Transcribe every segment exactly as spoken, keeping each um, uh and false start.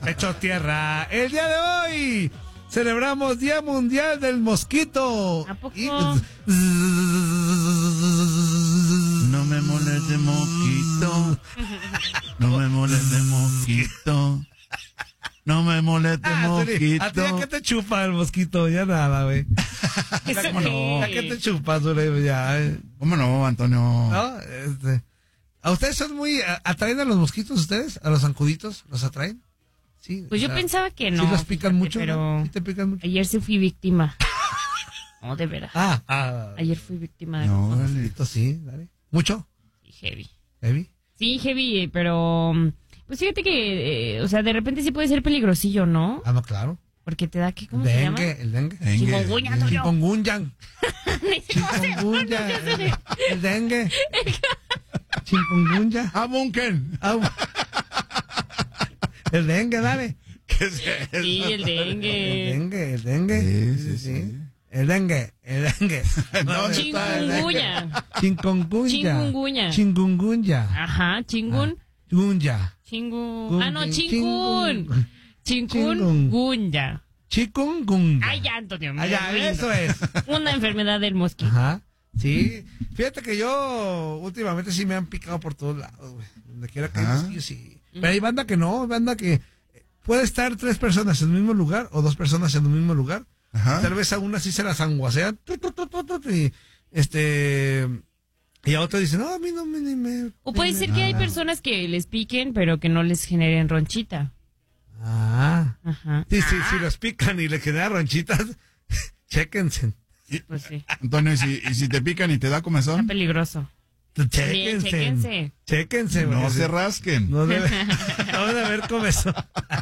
Hecho tierra. El día de hoy celebramos Día Mundial del Mosquito. ¿A poco? Y... No me moleste, mosquito. No me moleste, mosquito. No me moleste, Ah, mosquito. ¿a ti ya qué te chupa el mosquito? Ya nada, güey. ¿Eso ¿Cómo no? qué? ¿A qué te chupas, güey? Ya, eh. ¿Cómo no, Antonio? ¿No? Este... ¿A ustedes son muy... ¿Atraen a los mosquitos ustedes? ¿A los zancuditos? ¿Los atraen? Sí. Pues o yo sea, pensaba que no. ¿Sí los pican fíjate, mucho? Pero ¿no? ¿Sí te pican mucho? ayer sí fui víctima. No, de veras. Ah, ah. Ayer fui víctima de No, los dale. Mosquitos, sí, dale. ¿Mucho? Sí, heavy. ¿Heavy? Sí, heavy, eh, pero... Pues fíjate que, eh, o sea, de repente sí puede ser peligrosillo, ¿no? Ah, no, claro. Porque te da, ¿qué? ¿Cómo se llama? Dengue, el dengue. Dengue. Chikungunya, Antonio. Chikungunya. Chikungunya. El dengue. Chikungunya. ¡Ah, Bunken! Ah, el dengue, dale. ¿Qué es eso? Sí, el El dengue. dengue, el dengue. Sí, sí, sí. El dengue, el dengue. ¿Dónde está el dengue? Chikungunya. Chikungunya. Chikungunya. Chikungunya. Ajá, chingun. Gunya. Chingun. Ah, no, Chingun. chinkun. Chikungunya. Chikungunya. Ay, ya, Antonio. Ah, ya, eso es. Una enfermedad del mosquito. Ajá. Sí. Fíjate que yo últimamente sí me han picado por todos lados, güey. Donde quiera que hay Ajá. mosquitos, sí. Pero hay banda que no, banda que puede estar tres personas en el mismo lugar o dos personas en el mismo lugar. Ajá. Tal vez a una sí se la sanguasean. tu, tu, tu, tu, tu, Y este. Y a otro dicen, no, a mí no me. ni me O puede ni ser me- que hay personas que les piquen, pero que no les generen ronchita. Ah. Ajá. Sí, sí, si los pican y le generan ronchitas, chéquense. Pues sí. Antonio, ¿y si, y si te pican y te da Está comezón? peligroso. Chéquense. chéquense. Chéquense, No güey. se rasquen. No debe, no debe haber comezón.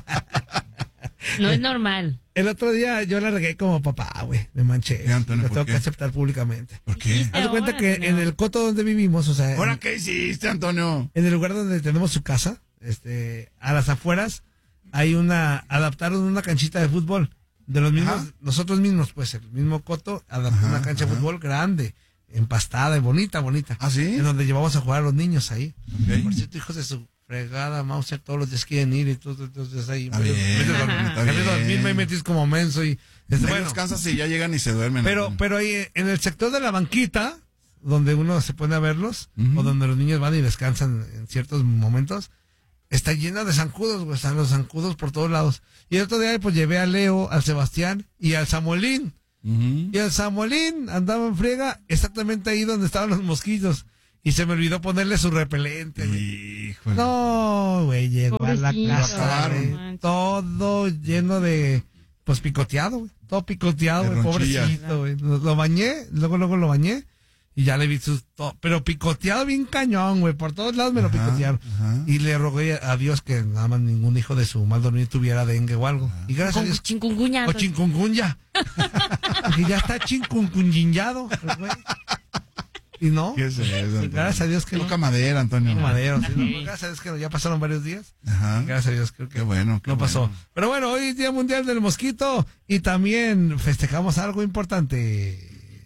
No es normal. El otro día yo la regué como papá, güey. Me manché. ¿Y, Antonio, Lo por tengo qué? que aceptar públicamente. ¿Por qué? Sí. Haz de cuenta Ahora, que Antonio. en el coto donde vivimos, o sea, ¿Ahora en, qué hiciste, Antonio? en el lugar donde tenemos su casa, este, a las afueras, hay una, adaptaron una canchita de fútbol. De los mismos, Ajá. nosotros mismos, pues, el mismo coto, adaptó Ajá, una cancha de ajá. fútbol grande, empastada y bonita, bonita. ¿Ah, sí? En donde llevamos a jugar a los niños ahí. Ok. Por cierto, hijos de su fregada, Mauser, todos los días quieren ir y tú, tú- entonces ahí, Está en vez de- bien, en vez de dormir, está en vez de bien. dormir me metís como menso y, este, Ahí bueno, los cansas y ya llegan y se duermen. pero, Antonio. pero ahí en el sector de la banquita, donde uno se pone a verlos, Ujú. o donde los niños van y descansan en ciertos momentos, está llena de zancudos, güey, están los zancudos por todos lados. Y el otro día, pues, llevé a Leo, al Sebastián y al Samuelín. Ujú. Y el Samuelín andaba en friega exactamente ahí donde estaban los mosquitos. Y se me olvidó ponerle su repelente, güey. Híjole. No, güey, llegó a la Pobrecito, casa, no güey, manches. todo lleno de, pues, picoteado, güey, todo picoteado, De güey, ronchillas. pobrecito, güey. Lo, lo bañé, luego, luego lo bañé, y ya le vi sus, to- pero picoteado bien cañón, güey, por todos lados me lo Ajá, picotearon. ajá. Y le rogué a Dios que nada más ningún hijo de su mal dormir tuviera dengue o algo. Y gracias a Con Dios, chikungunya. o chikungunya. Porque ya está chikungunyado, güey. Y no, ¿Qué es eso, Antonio? gracias a Dios que no. Toca madera, Antonio. Madero, sí, no, Sí. gracias a Dios que no, ya pasaron varios días. Ajá. Gracias a Dios, creo que Qué bueno, qué no pasó. bueno. Pero bueno, hoy es Día Mundial del Mosquito y también festejamos algo importante.